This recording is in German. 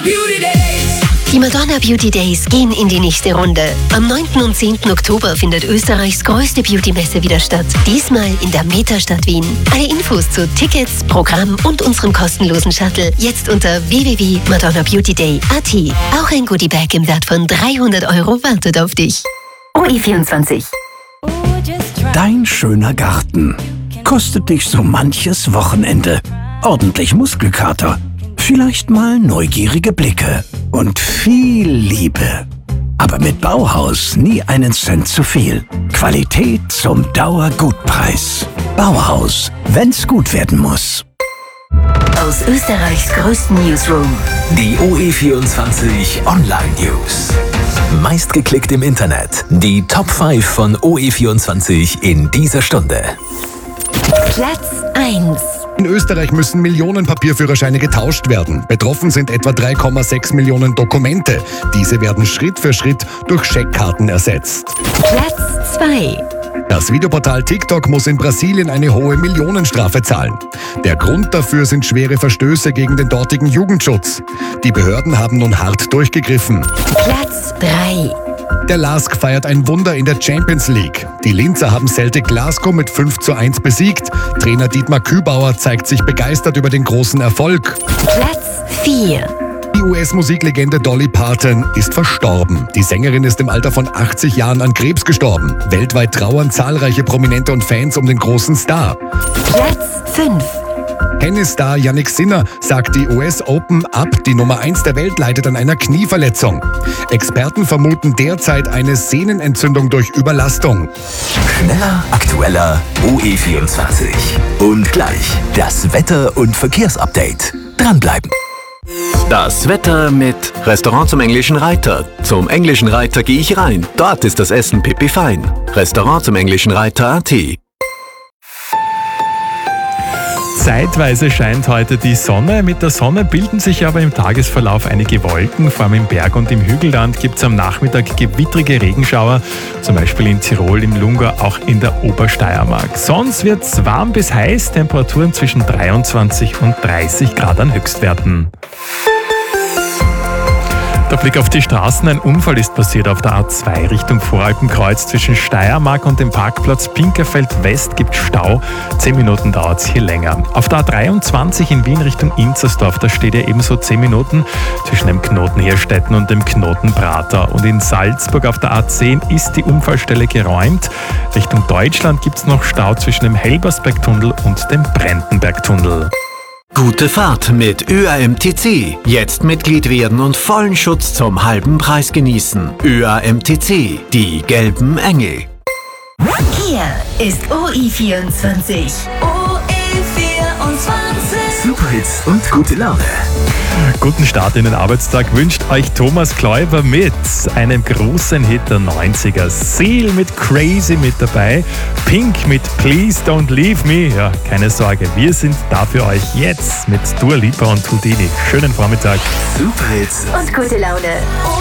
Beauty Days. Die Madonna Beauty Days gehen in die nächste Runde. Am 9. und 10. Oktober findet Österreichs größte Beauty-Messe wieder statt. Diesmal in der Metastadt Wien. Alle Infos zu Tickets, Programm und unserem kostenlosen Shuttle jetzt unter www.madonnabeautyday.at. Auch ein Goodiebag im Wert von 300 € wartet auf dich. OE24. Dein schöner Garten kostet dich so manches Wochenende. Ordentlich Muskelkater, vielleicht mal neugierige Blicke und viel Liebe. Aber mit Bauhaus nie einen Cent zu viel. Qualität zum Dauergutpreis. Bauhaus, wenn's gut werden muss. Aus Österreichs größten Newsroom. Die OE24 Online News. Meistgeklickt im Internet. Die Top 5 von OE24 in dieser Stunde. Platz 1. In Österreich müssen Millionen Papierführerscheine getauscht werden. Betroffen sind etwa 3,6 Millionen Dokumente. Diese werden Schritt für Schritt durch Scheckkarten ersetzt. Platz 2. Das Videoportal TikTok muss in Brasilien eine hohe Millionenstrafe zahlen. Der Grund dafür sind schwere Verstöße gegen den dortigen Jugendschutz. Die Behörden haben nun hart durchgegriffen. Platz 3. Der LASK feiert ein Wunder in der Champions League. Die Linzer haben Celtic Glasgow mit 5:1 besiegt. Trainer Dietmar Kübauer zeigt sich begeistert über den großen Erfolg. Platz 4. Die US-Musiklegende Dolly Parton ist verstorben. Die Sängerin ist im Alter von 80 Jahren an Krebs gestorben. Weltweit trauern zahlreiche Prominente und Fans um den großen Star. Platz 5. Tennisstar Jannik Sinner sagt die US Open ab. Die Nummer 1 der Welt leidet an einer Knieverletzung. Experten vermuten derzeit eine Sehnenentzündung durch Überlastung. Schneller, aktueller, OE24. Und gleich das Wetter- und Verkehrsupdate. Dranbleiben. Das Wetter mit Restaurant zum Englischen Reiter. Zum Englischen Reiter gehe ich rein. Dort ist das Essen pipi fein. Restaurant zum Englischen Reiter.at. Zeitweise scheint heute die Sonne. Mit der Sonne bilden sich aber im Tagesverlauf einige Wolken. Vor allem im Berg- und im Hügelland gibt es am Nachmittag gewittrige Regenschauer, zum Beispiel in Tirol, im Lungau, auch in der Obersteiermark. Sonst wird es warm bis heiß, Temperaturen zwischen 23 und 30 Grad an Höchstwerten. Der Blick auf die Straßen. Ein Unfall ist passiert auf der A2 Richtung Voralpenkreuz zwischen Steiermark und dem Parkplatz Pinkerfeld West gibt Stau. 10 Minuten dauert es hier länger. Auf der A23 in Wien Richtung Inzersdorf, da steht ja ebenso 10 Minuten zwischen dem Knoten Herstetten und dem Knoten Prater. Und in Salzburg auf der A10 ist die Unfallstelle geräumt. Richtung Deutschland gibt es noch Stau zwischen dem Helbersbergtunnel und dem Brentenbergtunnel. Gute Fahrt mit ÖAMTC. Jetzt Mitglied werden und vollen Schutz zum halben Preis genießen. ÖAMTC, die gelben Engel. Hier ist OE24. OE24. Superhits und gute Laune. Guten Start in den Arbeitstag wünscht euch Thomas Kläuber mit einem großen Hit der 90er. Seal mit Crazy mit dabei, Pink mit Please Don't Leave Me. Ja, keine Sorge, wir sind da für euch jetzt mit Dua Lipa und Houdini. Schönen Vormittag. Superhits Und gute Laune.